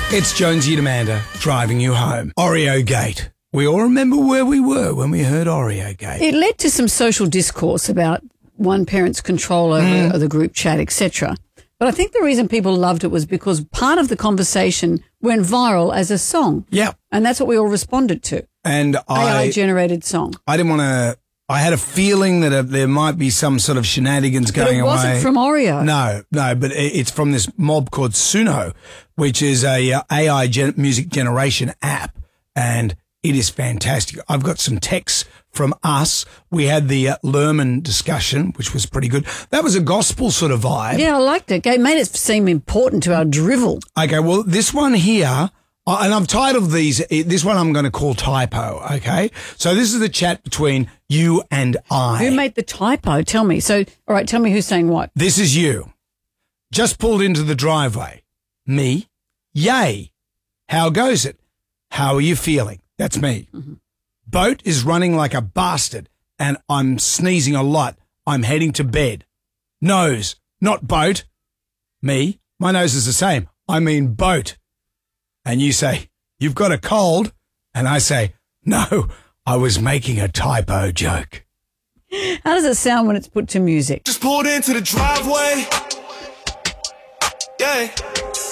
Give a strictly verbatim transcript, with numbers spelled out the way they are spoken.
It's Jonesy and Amanda driving you home. Oreo Gate. We all remember where we were when we heard Oreo Gate. It led to some social discourse about one parent's control over mm. the group chat, et cetera. But I think the reason people loved it was because part of the conversation went viral as a song. Yeah. And that's what we all responded to. And I... A I-generated song. I didn't want to... I had a feeling that uh, there might be some sort of shenanigans going away. But it wasn't away. from Oreo. No, no, but it's from this mob called Suno, which is a uh, A I gen- music generation app, and it is fantastic. I've got some texts from us. We had the uh, Lerman discussion, which was pretty good. That was a gospel sort of vibe. Yeah, I liked it. It made it seem important to our drivel. Okay, well, this one here... And I've titled these, this one I'm going to call Typo, okay? So this is the chat between you and I. Who made the typo? Tell me. So, all right, tell me who's saying what. This is you. Just pulled into the driveway. Me. Yay. How goes it? How are you feeling? That's me. Mm-hmm. Boat is running like a bastard, and I'm sneezing a lot. I'm heading to bed. Nose, not boat. Me. My nose is the same. I mean boat. And you say, you've got a cold. And I say, no, I was making a typo joke. How does it sound when it's put to music? Just pulled into the driveway. Yeah.